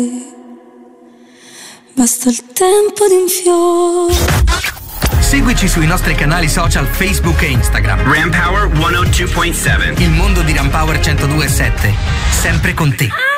Basta il tempo di un fiore. Seguici sui nostri canali social Facebook e Instagram. Rampower 102.7. Il mondo di Rampower 102.7. Sempre con te.